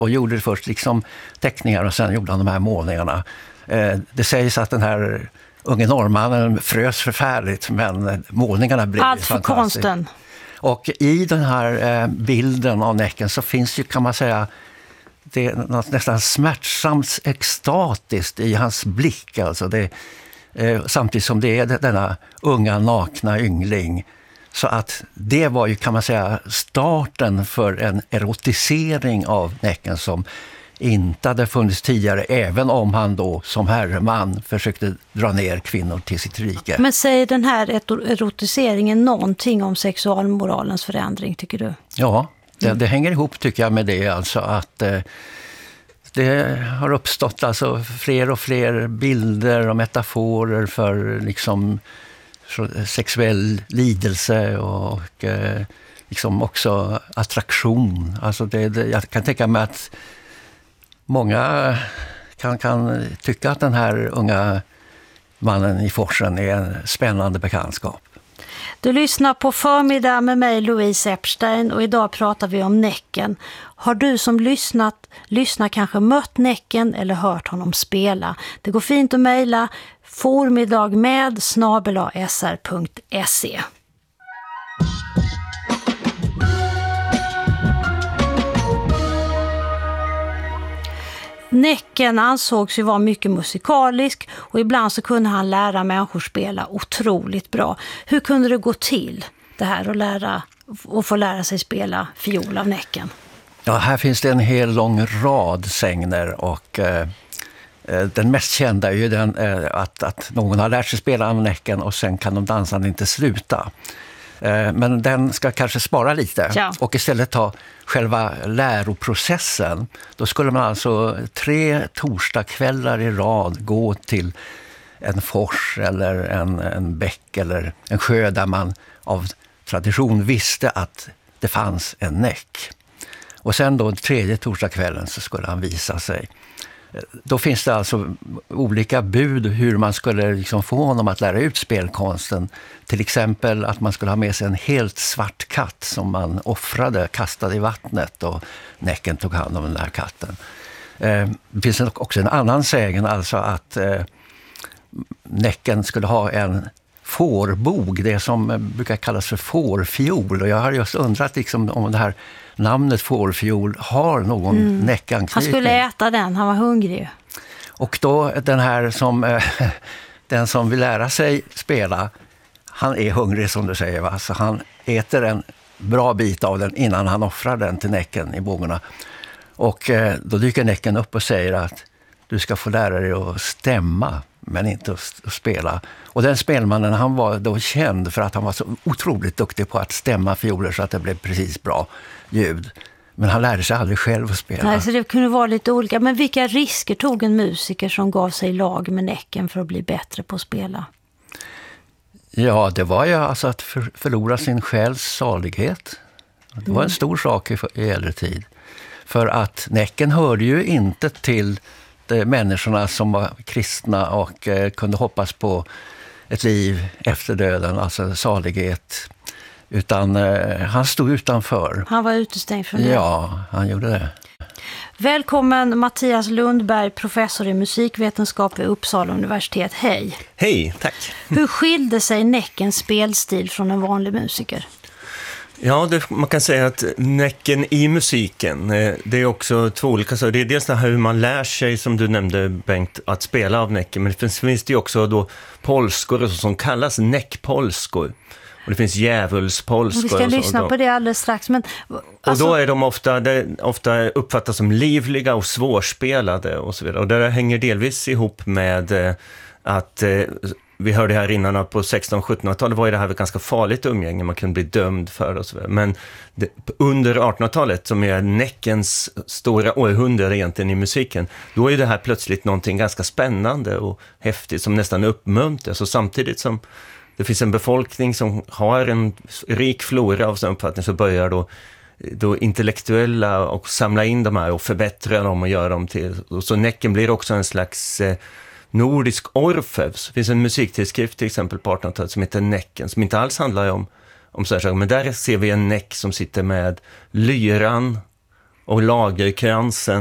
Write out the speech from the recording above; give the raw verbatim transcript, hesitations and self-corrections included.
och gjorde först liksom teckningar och sen gjorde han de här målningarna. Eh, det sägs att den här unge norrmannen frös förfärligt, men målningarna blev allt för konsten. Och i den här eh, bilden av Näcken så finns ju, kan man säga, det är något nästan smärtsamt extatiskt i hans blick. Alltså det, eh, samtidigt som det är denna unga nakna yngling. Så att det var ju, kan man säga, starten för en erotisering av Näcken som inte hade funnits tidigare, även om han då som herreman försökte dra ner kvinnor till sitt rike. Men säger den här erotiseringen någonting om sexualmoralens förändring, tycker du? Ja, det, mm. det hänger ihop, tycker jag, med det. Alltså att eh, det har uppstått alltså fler och fler bilder och metaforer för liksom sexuell lidelse och eh, liksom också attraktion. Alltså det, det, jag kan tänka mig att många kan, kan tycka att den här unga mannen i forsen är en spännande bekantskap. Du lyssnar på Förmiddag med mig, Louise Epstein, och idag pratar vi om Näcken. Har du som lyssnat, lyssnar kanske mött Näcken eller hört honom spela? Det går fint att mejla formidagmed snabel-a s r punkt se. Näcken ansågs ju vara mycket musikalisk och ibland så kunde han lära människor spela otroligt bra. Hur kunde det gå till det här att lära och få lära sig spela fiol av Näcken? Ja, här finns det en hel lång rad sägner och eh, den mest kända är ju den eh, att, att någon har lärt sig spela av Näcken och sen kan de dansande inte sluta. Eh, men den ska kanske spara lite ja. och istället ta själva läroprocessen. Då skulle man alltså tre torsdagskvällar i rad gå till en fors eller en, en bäck eller en sjö där man av tradition visste att det fanns en näck. Och sen då tredje torsdagskvällen så skulle han visa sig. Då finns det alltså olika bud hur man skulle liksom få honom att lära ut spelkonsten. Till exempel att man skulle ha med sig en helt svart katt som man offrade, kastade i vattnet och Näcken tog hand om den där katten. Det finns också en annan sägen, alltså att Näcken skulle ha en fårbog, det som brukar kallas för fårfiol. Och jag har just undrat liksom om det här namnet fårfiol har någon mm. näckanknytning. Han skulle äta den, han var hungrig. Och då den här som den som vill lära sig spela, han är hungrig som du säger, va? Så han äter en bra bit av den innan han offrar den till Näcken i bågorna. Och då dyker Näcken upp och säger att du ska få lära dig att stämma men inte att spela. Och den spelmannen, han var då känd för att han var så otroligt duktig på att stämma fioler så att det blev precis bra ljud. Men han lärde sig aldrig själv att spela. Nej, så det kunde vara lite olika. Men vilka risker tog en musiker som gav sig i lag med Näcken för att bli bättre på att spela? Ja, det var ju alltså att för, förlora sin själs salighet. Det var en stor sak i, i äldre tid. För att Näcken hörde ju inte till de människorna som var kristna och eh, kunde hoppas på ett liv efter döden, alltså salighet. Utan eh, han stod utanför. Han var utestängd från det. Ja, han gjorde det. Välkommen Mattias Lundberg, professor i musikvetenskap vid Uppsala universitet. Hej. Hej, tack. Hur skilde sig Näckens spelstil från en vanlig musiker? Ja, det, man kan säga att Näcken i musiken, det är också två olika saker. Det är dels det här hur man lär sig, som du nämnde Bengt, att spela av Näcken. Men det finns, finns det ju också då polskor som kallas näckpolskor. Och det finns djävulspolskor. Vi ska och så, lyssna och på det alldeles strax. Men, alltså... Och då är de ofta, det, ofta uppfattas som livliga och svårspelade och så vidare. Och det hänger delvis ihop med att... Vi hörde här innan på sexton- och sjuttonhundratalet var det här ett ganska farligt umgänge man kunde bli dömd för och så vidare. Men det, under artonhundratalet, som är Näckens stora århundrade egentligen i musiken, då är det här plötsligt någonting ganska spännande och häftigt som nästan uppmuntras. Så samtidigt som det finns en befolkning som har en rik flora av sån uppfattning, så börjar då, då intellektuella och samla in de här och förbättra dem och göra dem till. Och så Näcken blir också en slags... Eh, nordisk Orfeus. Det finns en musiktidskrift till exempel på artonhundratalet som heter Näcken, som inte alls handlar om, om så här saker. Men där ser vi en Näck som sitter med lyran och Lagerkransen